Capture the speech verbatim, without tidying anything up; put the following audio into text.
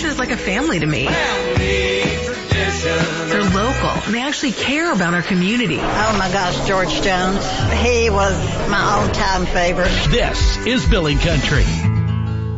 station is like a family to me. Family tradition. They're local, and they actually care about our community. Oh my gosh, George Jones. He was my all-time favorite. This is Billing Country.